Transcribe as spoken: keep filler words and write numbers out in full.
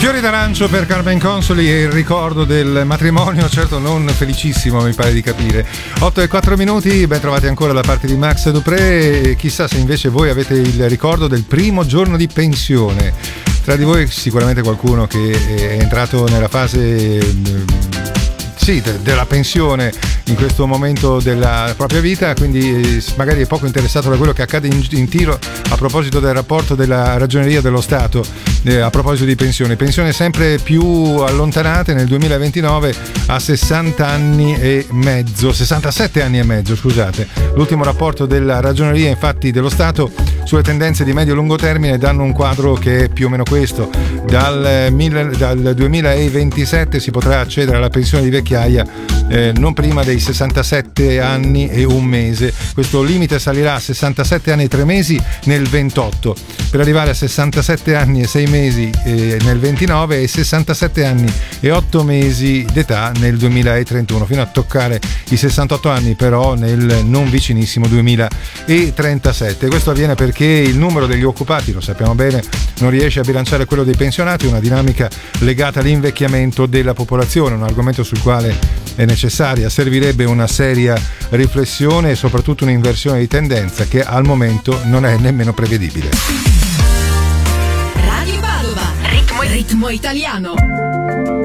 Fiori d'arancio per Carmen Consoli e il ricordo del matrimonio, certo non felicissimo, mi pare di capire. otto e quattro minuti, ben trovati ancora da parte di Max Dupré. Chissà se invece voi avete il ricordo del primo giorno di pensione. Tra di voi sicuramente qualcuno che è entrato nella fase sì, de- della pensione in questo momento della propria vita, quindi eh, magari è poco interessato da quello che accade in, in tiro a proposito del rapporto della Ragioneria dello Stato eh, a proposito di pensione. Pensione sempre più allontanate nel duemilaventinove a sessanta anni e mezzo, sessantasette anni e mezzo, scusate. L'ultimo rapporto della Ragioneria infatti dello Stato sulle tendenze di medio-lungo termine danno un quadro che è più o meno questo. Dal, mille, dal duemilaventisette si potrà accedere alla pensione di vecchiaia eh, non prima dei sessantasette anni e un mese. Questo limite salirà a sessantasette anni e tre mesi nel ventotto, per arrivare a sessantasette anni e sei mesi eh, nel ventinove e sessantasette anni e otto mesi d'età nel duemilatrentuno, fino a toccare i sessantotto anni però nel non vicinissimo duemilatrentasette. Questo avviene perché il numero degli occupati, lo sappiamo bene, non riesce a bilanciare quello dei pensionati, una dinamica legata all'invecchiamento della popolazione, un argomento sul quale è necessaria, servirebbe una seria riflessione e soprattutto un'inversione di tendenza che al momento non è nemmeno prevedibile. Radio Padova, ritmo, ritmo italiano.